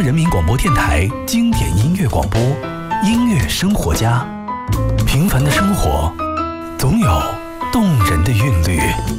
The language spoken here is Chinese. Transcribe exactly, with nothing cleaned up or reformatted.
人民广播电台经典音乐广播，音乐生活家。平凡的生活，总有动人的韵律。